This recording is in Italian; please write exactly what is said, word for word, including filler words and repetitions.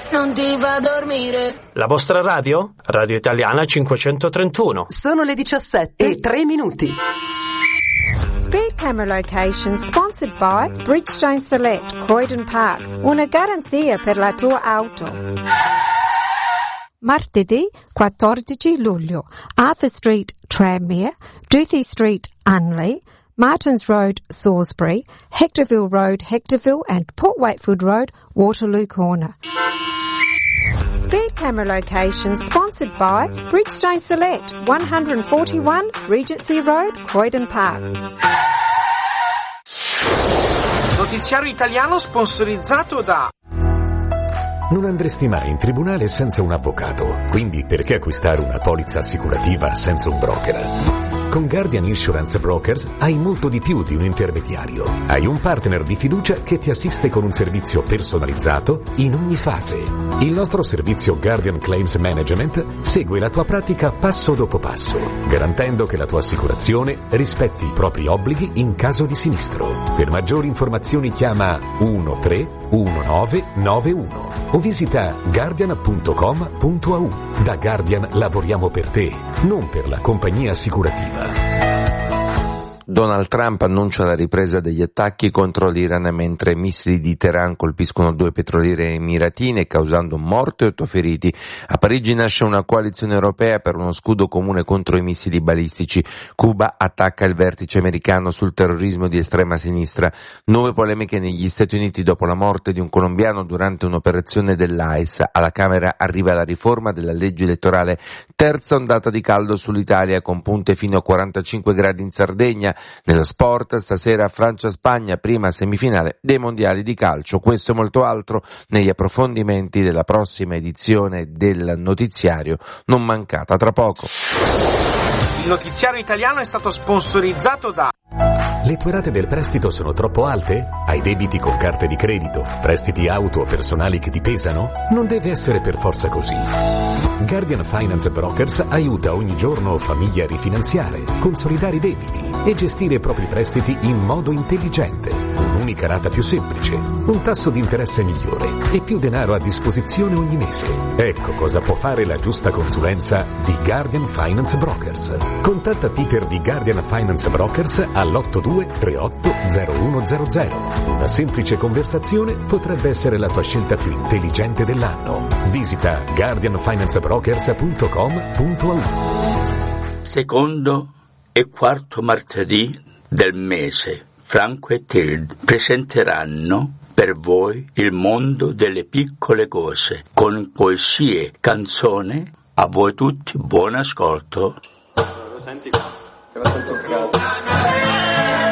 non ti fa dormire. La vostra radio? Radio Italiana cinquecentotrentuno. Sono le diciassette e tre minuti. Speed camera location sponsored by Bridgestone Select, Croydon Park. Una garanzia per la tua auto. Martedì quattordici luglio, Arthur Street, Tranmere, Duthie Street, Unley, Martins Road, Salisbury, Hectorville Road, Hectorville and Port Wakefield Road, Waterloo Corner. Speed camera location sponsored by Bridgestone Select, one forty-one Regency Road, Croydon Park. Notiziario italiano sponsorizzato da... Non andresti mai in tribunale senza un avvocato, quindi perché acquistare una polizza assicurativa senza un broker? Con Guardian Insurance Brokers hai molto di più di un intermediario. Hai un partner di fiducia che ti assiste con un servizio personalizzato in ogni fase. Il nostro servizio Guardian Claims Management segue la tua pratica passo dopo passo, garantendo che la tua assicurazione rispetti i propri obblighi in caso di sinistro. Per maggiori informazioni chiama uno tre uno nove nove uno o visita guardian punto com punto a u. Da Guardian lavoriamo per te, non per la compagnia assicurativa. Donald Trump annuncia la ripresa degli attacchi contro l'Iran mentre missili di Teheran colpiscono due petroliere emiratine causando morte e otto feriti. A Parigi nasce una coalizione europea per uno scudo comune contro i missili balistici. Cuba attacca il vertice americano sul terrorismo di estrema sinistra. Nuove polemiche negli Stati Uniti dopo la morte di un colombiano durante un'operazione dell'A I S. Alla Camera arriva la riforma della legge elettorale. Terza ondata di caldo sull'Italia con punte fino a quarantacinque gradi in Sardegna. Nello sport, stasera Francia-Spagna, prima semifinale dei mondiali di calcio. Questo e molto altro negli approfondimenti della prossima edizione del notiziario, non mancata tra poco. Il notiziario italiano è stato sponsorizzato da... Le tue rate del prestito sono troppo alte? Hai debiti con carte di credito? Prestiti auto o personali che ti pesano? Non deve essere per forza così. Guardian Finance Brokers aiuta ogni giorno famiglie a rifinanziare, consolidare i debiti e gestire i propri prestiti in modo intelligente. Un'unica rata più semplice, un tasso di interesse migliore e più denaro a disposizione ogni mese. Ecco cosa può fare la giusta consulenza di Guardian Finance Brokers. Contatta Peter di Guardian Finance Brokers all'otto due tre otto zero uno zero zero. Una semplice conversazione potrebbe essere la tua scelta più intelligente dell'anno. Visita guardian finance brokers punto com punto a u. Secondo e quarto martedì del mese, Franco e Tilde presenteranno per voi il mondo delle piccole cose, con poesie, canzone. A voi tutti buon ascolto. Senti, che la sto toccando.